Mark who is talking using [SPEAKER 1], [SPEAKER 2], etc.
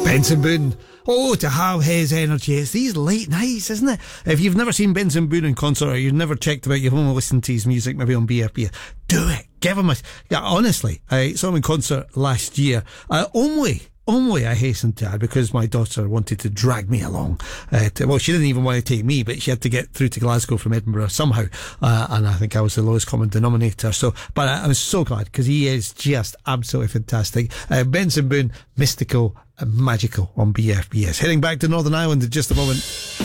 [SPEAKER 1] Benson Boone. Oh, to have his energy. It's these late nights, isn't it? If you've never seen Benson Boone in concert, or you've never checked him out, you've only listened to his music maybe on BFB, do it. Give him a... Yeah, honestly, I saw him in concert last year. Only I hastened to add, because my daughter wanted to drag me along. Well, she didn't even want to take me, but she had to get through to Glasgow from Edinburgh somehow. And I think I was the lowest common denominator. So, but I was so glad, because he is just absolutely fantastic. Benson Boone, mystical and magical on BFBS. Heading back to Northern Ireland in just a moment.